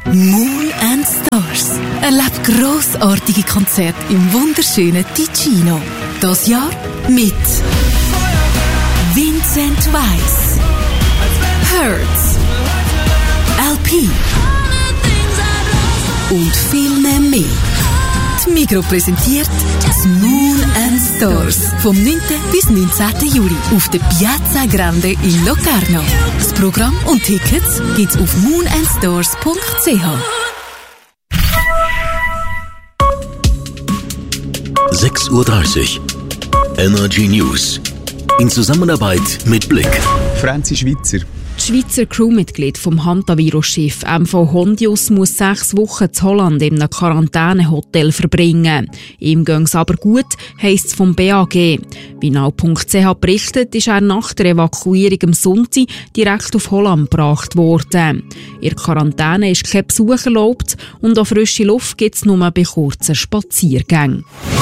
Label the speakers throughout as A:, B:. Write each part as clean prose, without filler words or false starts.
A: Moon & Stars. Erlebt grossartige Konzerte im wunderschönen Ticino. Das Jahr mit Vincent Weiss, Hertz, LP und viele mehr. Die Migros präsentiert das Moon & Stars vom 9. bis 19. Juli auf der Piazza Grande in Locarno. Das Programm und Tickets gibt's auf moonandstars.ch.
B: 6:30 Uhr. Energy News. In Zusammenarbeit mit Blick.
C: Franzi Schweizer.
D: Das Schweizer Crewmitglied vom Hantavirus-Schiff MV Hondius muss 6 Wochen in Holland in einem Quarantänehotel verbringen. Ihm ging es aber gut, heisst es vom BAG. Wie now.ch berichtet, ist er nach der Evakuierung am Sonntag direkt auf Holland gebracht worden. In der Quarantäne ist kein Besuch erlaubt und auch frische Luft gibt es nur bei kurzen Spaziergängen.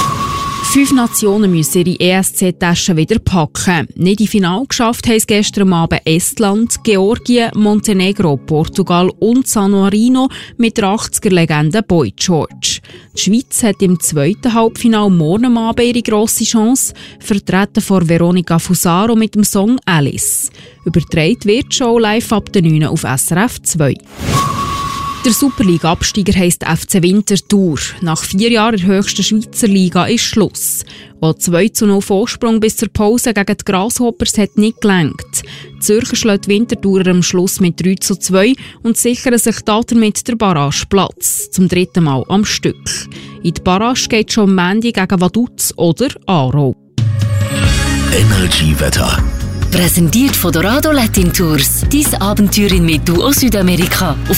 D: 5 Nationen müssen ihre ESC-Taschen wieder packen. Nicht im Finale geschafft haben es gestern Abend Estland, Georgien, Montenegro, Portugal und San Marino mit der 80er-Legende Boy George. Die Schweiz hat im zweiten Halbfinale morgen Abend ihre grosse Chance, vertreten von Veronica Fusaro mit dem Song «Alice». Übertragen wird die Show live ab der 9 auf SRF 2. Der Superliga-Absteiger heisst FC Winterthur. Nach 4 Jahren in der höchsten Schweizer Liga ist Schluss. Wo 2:0 Vorsprung bis zur Pause gegen die Grasshoppers hat nicht gelenkt. Die Zürcher schlägt Winterthurer am Schluss mit 3:2 und sichern sich damit der Barrageplatz. Zum 3. Mal am Stück. In die Barrage geht schon Mandy gegen Vaduz oder Aarau.
B: Energy-Wetter.
E: Präsentiert von Dorado Latin Tours. Dein Abenteuer in Metu aus Südamerika. Auf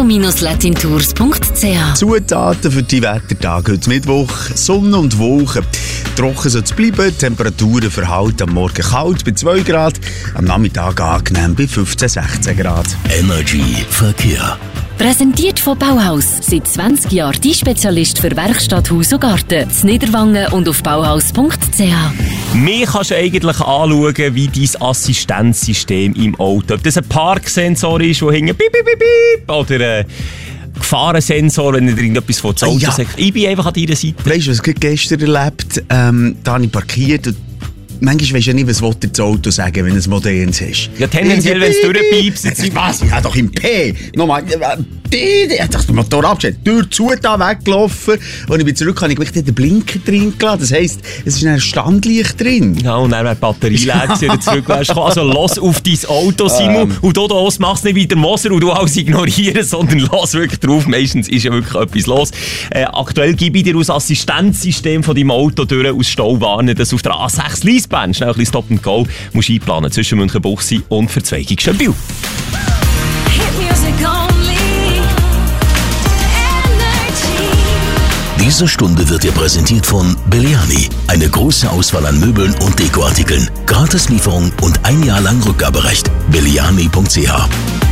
E: dorado-latintours.ch.
C: Zutaten für die Wettertage heute Mittwoch. Sonne und Wolken. Trocken soll es bleiben. Temperaturen verhalten am Morgen kalt bei 2 Grad. Am Nachmittag angenehm bei 15-16 Grad.
B: Energy Verkehr.
E: Präsentiert von Bauhaus. Seit 20 Jahren die Spezialist für Werkstatt, Haus und Garten. In Niederwangen und auf bauhaus.ch.
F: Mir kannst du eigentlich anschauen, wie dein Assistenzsystem im Auto. Ob das ein Parksensor ist, der hinten piep, piep, piep, piep, oder ein Gefahrensensor, wenn dir irgendetwas von dem Auto sagt. Ich bin einfach an deiner Seite.
C: Weißt du, was ich gestern erlebt? Da habe ich parkiert und manchmal weisst du ja nicht, was das Auto sagen will, wenn es modernes ist.
F: Ja, tendenziell, wenn es durchpiepst.
C: Was? Ich habe doch im P. Nochmal, ich habe den Motor abgestellt, Tür zu, da weggelaufen. Und ich bin zurück, habe ich gleich den Blinker drin gelassen. Das heisst, es ist ein Standlicht drin.
F: Ja, und dann wäre die Batterie leer gewesen, zurück wärst. Also los auf dein Auto, Simon. Und du machst nicht wie der Moser und du alles ignorieren, sondern los wirklich drauf. Meistens ist ja wirklich etwas los. Aktuell gebe ich dir aus Assistenzsystem von deinem Auto durch aus Stau warnen, dass auf der A6 Liesbern schnell ein bisschen Stop and Go musst einplanen zwischen Münchenbuchsee und Verzweigung Schönbühl.
B: Diese Stunde wird dir präsentiert von Belliani. Eine große Auswahl an Möbeln und Dekoartikeln. Gratislieferung und 1 Jahr lang Rückgaberecht. Belliani.ch.